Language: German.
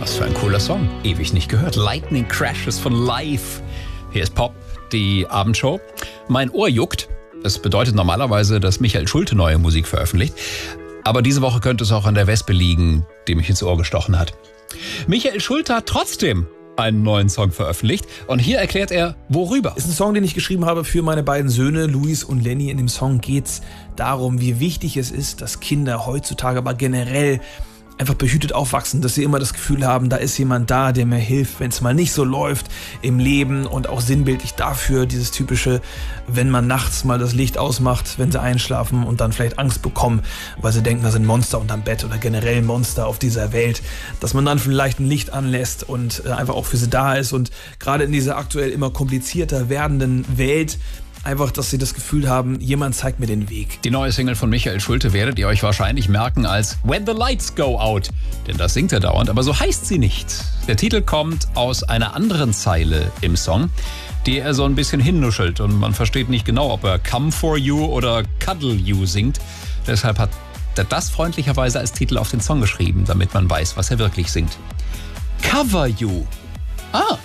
Was für ein cooler Song. Ewig nicht gehört. Lightning Crashes von Live. Hier ist Pop, die Abendshow. Mein Ohr juckt. Das bedeutet normalerweise, dass Michael Schulte neue Musik veröffentlicht. Aber diese Woche könnte es auch an der Wespe liegen, die mich ins Ohr gestochen hat. Michael Schulte hat trotzdem einen neuen Song veröffentlicht. Und hier erklärt er, worüber. Ist ein Song, den ich geschrieben habe für meine beiden Söhne, Luis und Lenny. In dem Song geht's darum, wie wichtig es ist, dass Kinder heutzutage, aber generell einfach behütet aufwachsen, dass sie immer das Gefühl haben, da ist jemand da, der mir hilft, wenn es mal nicht so läuft im Leben, und auch sinnbildlich dafür dieses typische, wenn man nachts mal das Licht ausmacht, wenn sie einschlafen und dann vielleicht Angst bekommen, weil sie denken, da sind Monster unterm Bett oder generell Monster auf dieser Welt, dass man dann vielleicht ein Licht anlässt und einfach auch für sie da ist, und gerade in dieser aktuell immer komplizierter werdenden Welt einfach, dass sie das Gefühl haben, jemand zeigt mir den Weg. Die neue Single von Michael Schulte werdet ihr euch wahrscheinlich merken als When the Lights Go Out. Denn das singt er dauernd, aber so heißt sie nicht. Der Titel kommt aus einer anderen Zeile im Song, die er so ein bisschen hinnuschelt. Und man versteht nicht genau, ob er Come For You oder Cuddle You singt. Deshalb hat er das freundlicherweise als Titel auf den Song geschrieben, damit man weiß, was er wirklich singt. Cover You. Ah,